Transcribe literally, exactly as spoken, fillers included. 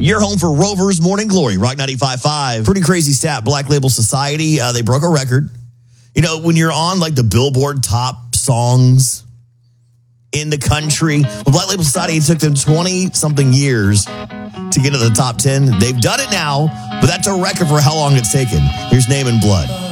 Your home for Rover's Morning Glory, Rock ninety-five point five. Pretty crazy stat. Black Label Society, uh, they broke a record. You know, when you're on like the Billboard top songs in the country, well, Black Label Society, it took them twenty-something years to get to the top ten. They've done it now, but that's a record for how long it's taken. Here's Name in Blood.